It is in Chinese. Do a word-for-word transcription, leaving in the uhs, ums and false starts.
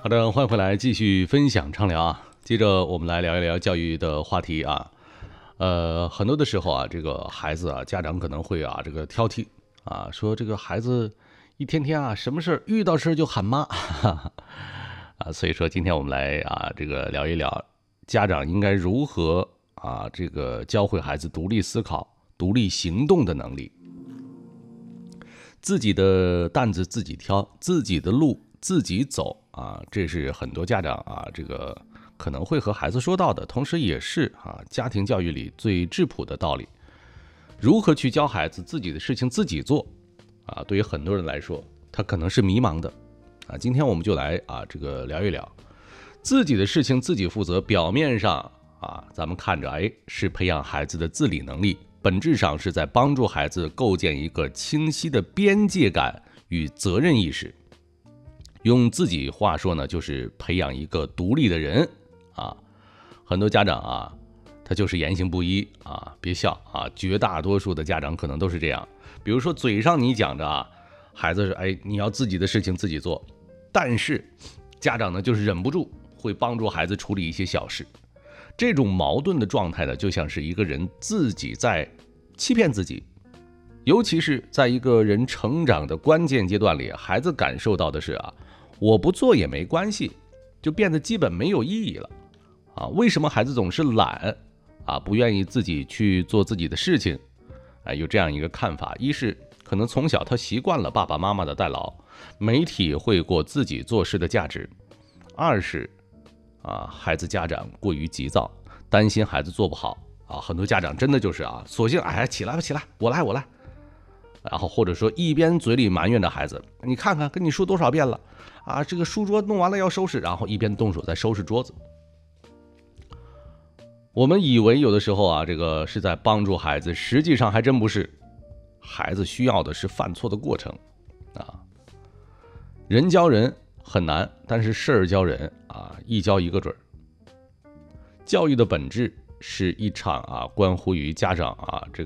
好的，欢迎回来继续分享畅聊啊。接着我们来聊一聊教育的话题啊。呃，很多的时候啊，这个孩子啊，家长可能会啊，这个挑剔啊，说这个孩子一天天啊，什么事儿遇到事儿就喊妈啊。所以说，今天我们来啊，这个聊一聊家长应该如何啊，这个教会孩子独立思考、独立行动的能力。自己的担子自己挑，自己的路自己走啊，这是很多家长啊，这个可能会和孩子说到的，同时也是啊家庭教育里最质朴的道理。如何去教孩子自己的事情自己做啊？对于很多人来说，他可能是迷茫的啊。今天我们就来啊这个聊一聊自己的事情自己负责。表面上啊，咱们看着哎是培养孩子的自理能力，本质上是在帮助孩子构建一个清晰的边界感与责任意识。用自己话说呢，就是培养一个独立的人啊。很多家长啊，他就是言行不一啊，别笑啊，绝大多数的家长可能都是这样。比如说嘴上你讲着啊，孩子是哎你要自己的事情自己做，但是家长呢就是忍不住会帮助孩子处理一些小事。这种矛盾的状态呢，就像是一个人自己在欺骗自己。尤其是在一个人成长的关键阶段里，孩子感受到的是啊，我不做也没关系，就变得基本没有意义了啊。为什么孩子总是懒啊，不愿意自己去做自己的事情啊？有这样一个看法，一是可能从小他习惯了爸爸妈妈的代劳，没体会过自己做事的价值；二是啊，孩子家长过于急躁，担心孩子做不好啊。很多家长真的就是啊，索性哎起来吧起来，我来我来。然后或者说一边嘴里埋怨着孩子，你看看跟你说多少遍了啊，这个书桌弄完了要收拾，然后一边动手在收拾桌子。我们以为有的时候啊，这个是在帮助孩子，实际上还真不是。孩子需要的是犯错的过程啊。人教人很难，但是事儿教人啊，一教一个准儿。教育的本质是一场啊，关乎于家长啊这